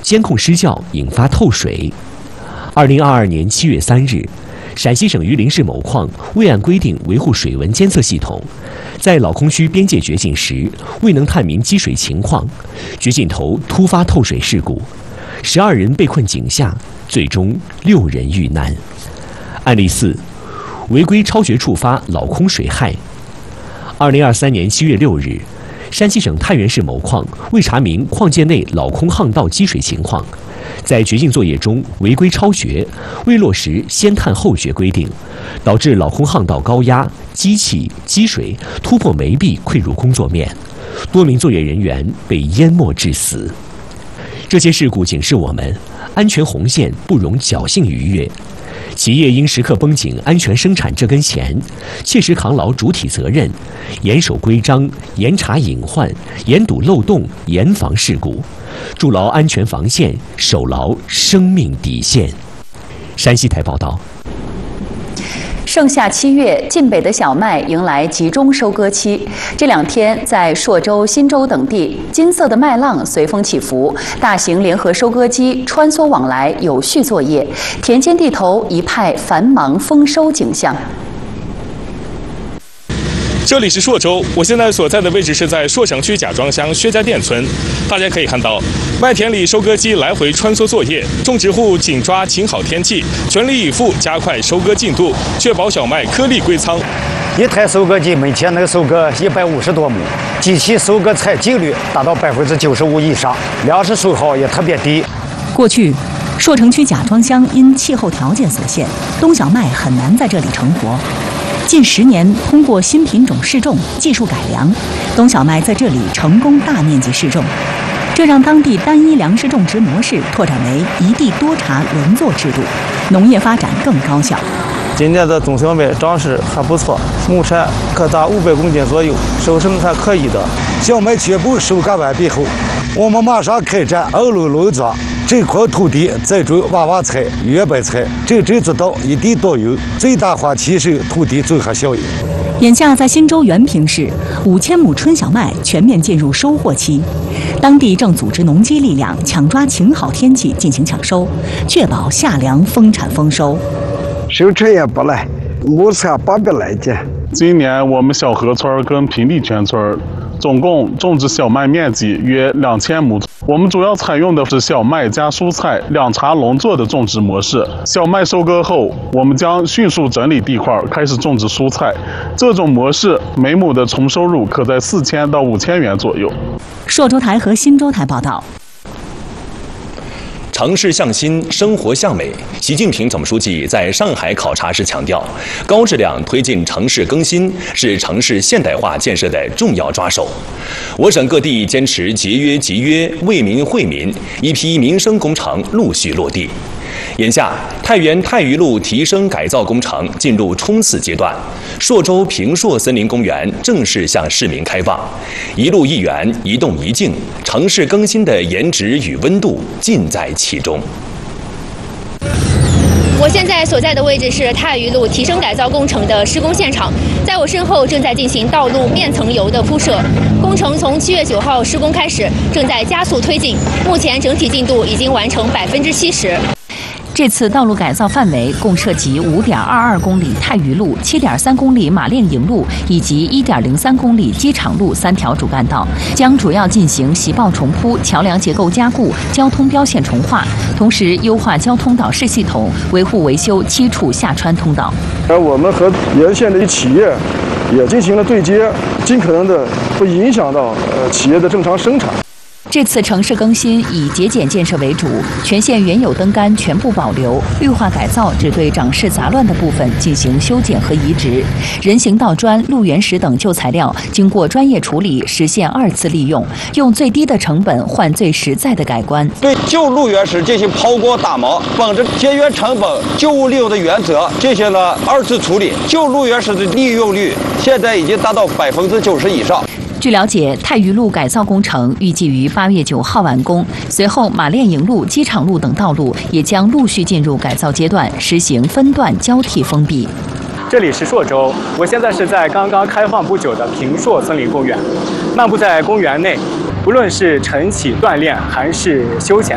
监控失效，引发透水。2022年7月3日，陕西省榆林市某矿未按规定维护水文监测系统，在老空虚边界掘井时未能探明积水情况，掘井头突发透水事故，12人被困井下，最终6人遇难。案例4，违规超掘触发老空水害。2023年7月6日，山西省太原市某矿为查明矿界内老空巷道积水情况，在掘进作业中违规超掘，未落实先探后掘规定，导致老空巷道高压、积气、积水突破煤壁溃入工作面，多名作业人员被淹没致死。这些事故警示我们，安全红线不容侥幸逾越。企业应时刻绷紧安全生产这根弦，切实扛牢主体责任，严守规章，严查隐患，严堵漏洞，严防事故，筑牢安全防线，守牢生命底线。山西台报道。 盛夏7月，晋北的小麦迎来集中收割期。这2天，在朔州、忻州等地，金色的麦浪随风起伏，大型联合收割机穿梭往来，有序作业，田间地头一派繁忙丰收景象。 这里是朔州，我现在所在的位置是在朔城区贾庄乡薛家店村。大家可以看到，麦田里收割机来回穿梭作业，种植户紧抓晴好天气，全力以赴加快收割进度，确保小麦颗粒归仓。 一台收割机每天能收割150多亩，机器收割采集率达到95%以上，粮食损耗也特别低。 过去，朔城区贾庄乡因气候条件所限，冬小麦很难在这里成活。近10年，通过新品种试种、技术改良，冬小麦在这里成功大面积试种，这让当地单一粮食种植模式拓展为一地多茬轮作制度，农业发展更高效。 今年的冬小麦长势还不错，亩产可达500公斤左右，收成还可以的。 小麦全部收割完毕后，我们马上开展2轮轮作。这块土地栽种娃娃菜、圆白菜，整整做到一地多用，最大化提升土地综合效益。 眼下在忻州原平市，5000亩春小麦全面进入收获期，当地正组织农机力量抢抓晴好天气进行抢收，确保夏粮丰产丰收。 生产也不赖，亩产800来斤。 今年我们小河村跟平地全村总共种植小麦面积约2000亩。我们主要采用的是小麦加蔬菜2茬轮作的种植模式。小麦收割后，我们将迅速整理地块，开始种植蔬菜。这种模式每亩的纯收入可在4000到5000元左右。 朔州台和忻州台报道。 城市向新，生活向美。习近平总书记在上海考察时强调，高质量推进城市更新是城市现代化建设的重要抓手。我省各地坚持节约集约，为民惠民，一批民生工程陆续落地。眼下，太原太余路提升改造工程进入冲刺阶段，朔州平朔森林公园正式向市民开放。一路一园，一动一静，城市更新的颜值与温度尽在其中。 我现在所在的位置是太余路提升改造工程的施工现场，在我身后正在进行道路面层油的铺设。工程从7月9号施工开始，正在加速推进，目前整体进度已经完成70%。 这次道路改造范围共涉及5.22公里太余路、7.3公里马练营路以及1.03公里机场路3条主干道，将主要进行袭爆重铺、桥梁结构加固、交通标线重划，同时优化交通导视系统，维护维修7处下穿通道。 我们和沿线的企业也进行了对接，尽可能的不影响到企业的正常生产。 这次城市更新以节俭建设为主，全线原有灯杆全部保留，绿化改造只对长势杂乱的部分进行修剪和移植。人行道砖、路缘石等旧材料经过专业处理，实现2次利用，用最低的成本换最实在的改观。 对旧路缘石进行抛光打磨，本着节约成本、旧物利用的原则进行了2次处理，旧路缘石的利用率现在已经达到90%以上。 据了解，太余路改造工程预计于8月9号完工，随后马练营路、机场路等道路也将陆续进入改造阶段，实行分段交替封闭。 这里是朔州，我现在是在刚刚开放不久的平朔森林公园，漫步在公园内，不论是晨起锻炼还是休闲。